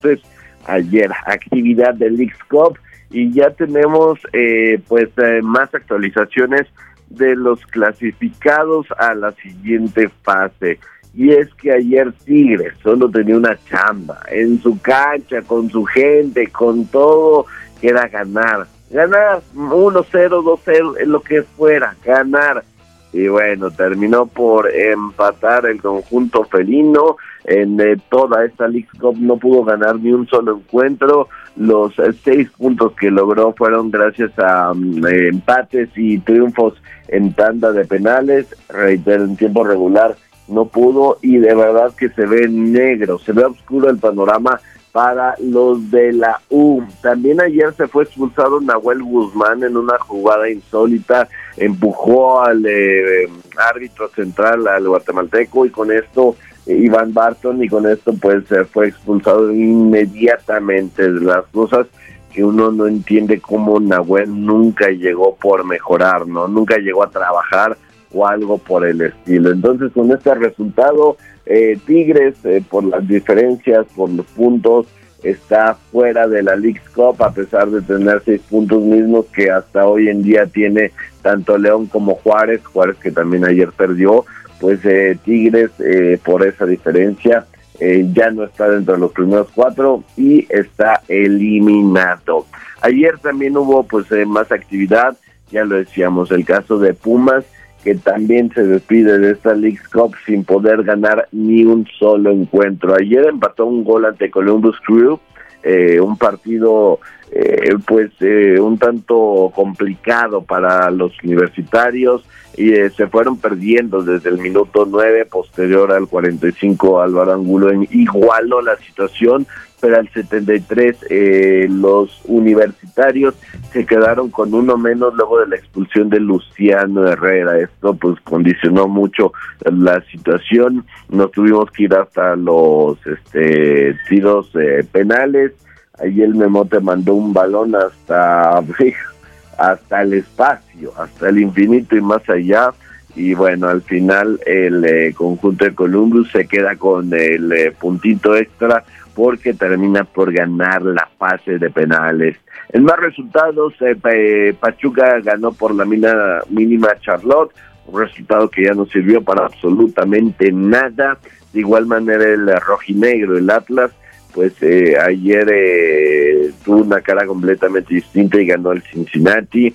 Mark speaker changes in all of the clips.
Speaker 1: Entonces, ayer actividad del Leagues Cup y ya tenemos más actualizaciones de los clasificados a la siguiente fase. Y es que ayer Tigres solo tenía una chamba en su cancha, con su gente, con todo, que era ganar 1-0, 2-0, lo que fuera, ganar. Y bueno, terminó por empatar el conjunto felino. En toda esta Leagues Cup no pudo ganar ni un solo encuentro. Los 6 puntos que logró fueron gracias a empates y triunfos en tanda de penales. Reitero, en tiempo regular no pudo, y de verdad que se ve negro, se ve oscuro el panorama para los de la U. También ayer se fue expulsado Nahuel Guzmán en una jugada insólita, empujó al árbitro central, al guatemalteco, y con esto Iván Barton, y con esto pues se fue expulsado inmediatamente. De las cosas que uno no entiende, cómo Nahuel nunca llegó por mejorar, ¿no? Nunca llegó a trabajar o algo por el estilo. Entonces, con este resultado, Tigres, por las diferencias, por los puntos, está fuera de la Leagues Cup, a pesar de tener 6 puntos mismos que hasta hoy en día tiene tanto León como Juárez que también ayer perdió. Pues Tigres, por esa diferencia, ya no está dentro de los primeros 4 y está eliminado. Ayer también hubo más actividad, ya lo decíamos, el caso de Pumas, que también se despide de esta Leagues Cup sin poder ganar ni un solo encuentro. Ayer empató un gol ante Columbus Crew, un partido un tanto complicado para los universitarios, y se fueron perdiendo desde el minuto 9, posterior al 45 Álvaro Angulo igualó la situación, pero al 73 los universitarios se quedaron con uno menos luego de la expulsión de Luciano Herrera. Esto pues condicionó mucho la situación. Nos tuvimos que ir hasta los tiros penales. Ahí el Memote mandó un balón hasta el espacio, hasta el infinito y más allá. Y bueno, al final el conjunto de Columbus se queda con el puntito extra, porque termina por ganar la fase de penales. En más resultados, Pachuca ganó por la mínima Charlotte, un resultado que ya no sirvió para absolutamente nada. De igual manera el rojinegro, el Atlas, pues ayer tuvo una cara completamente distinta y ganó el Cincinnati.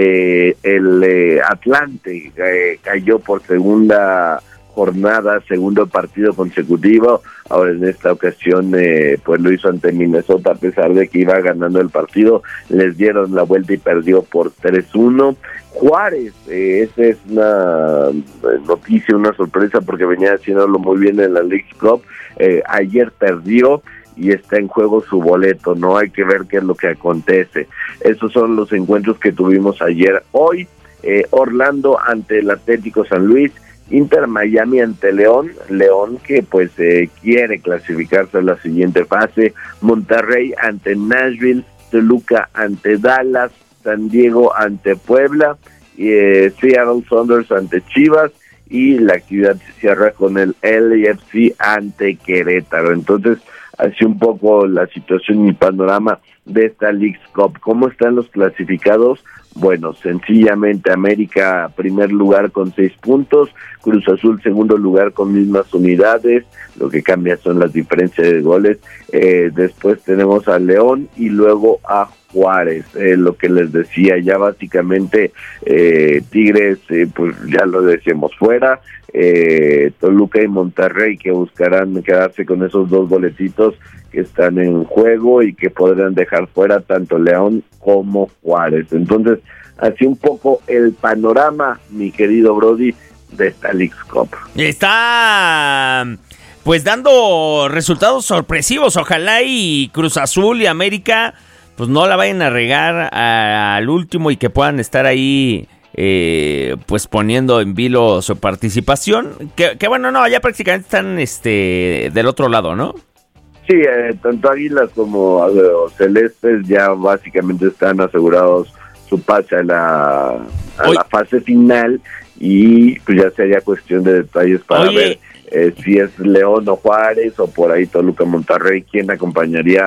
Speaker 1: El Atlante cayó por segunda jornada, segundo partido consecutivo. Ahora en esta ocasión pues lo hizo ante Minnesota, a pesar de que iba ganando el partido. Les dieron la vuelta y perdió por 3-1. Juárez, esa es una noticia, una sorpresa, porque venía haciéndolo muy bien en la Leagues Cup. Ayer perdió y está en juego su boleto, ¿no? Hay que ver qué es lo que acontece. Esos son los encuentros que tuvimos ayer. Hoy, Orlando ante el Atlético San Luis, Inter Miami ante León que pues quiere clasificarse a la siguiente fase, Monterrey ante Nashville, Toluca ante Dallas, San Diego ante Puebla, Seattle Sounders ante Chivas, y la actividad se cierra con el LAFC ante Querétaro. Entonces, así un poco la situación y panorama de esta Leagues Cup. ¿Cómo están los clasificados? Bueno, sencillamente América primer lugar con 6 puntos, Cruz Azul segundo lugar con mismas unidades, lo que cambia son las diferencias de goles. Después tenemos a León y luego a Juárez. Lo que les decía, ya básicamente Tigres, pues ya lo decíamos, fuera. Toluca y Monterrey, que buscarán quedarse con esos 2 boletitos que están en juego y que podrán dejar fuera tanto León como Juárez. Entonces, así un poco el panorama, mi querido Brody, de esta Leagues Cup.
Speaker 2: Está pues dando resultados sorpresivos. Ojalá y Cruz Azul y América pues no la vayan a regar al último y que puedan estar ahí pues poniendo en vilo su participación, que bueno, no, ya prácticamente están del otro lado, ¿no?
Speaker 1: Sí, tanto Águilas como Celestes ya básicamente están asegurados su pase a la fase final, y pues ya sería cuestión de detalles para ver si es León o Juárez o por ahí Toluca Monterrey, quién acompañaría